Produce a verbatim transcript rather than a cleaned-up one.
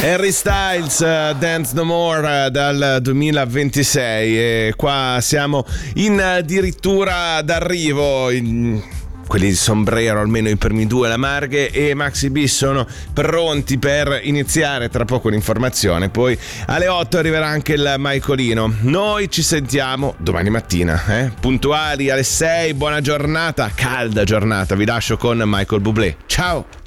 Harry Styles, uh, Dance No More uh, dal duemilaventisei, e qua siamo in addirittura d'arrivo. In... quelli di Sombrero, almeno i primi due, la Marghe e Maxi B, sono pronti per iniziare tra poco l'informazione. Poi alle otto arriverà anche il Maicolino. Noi ci sentiamo domani mattina, eh? puntuali alle sei. Buona giornata, calda giornata. Vi lascio con Michael Bublé. Ciao.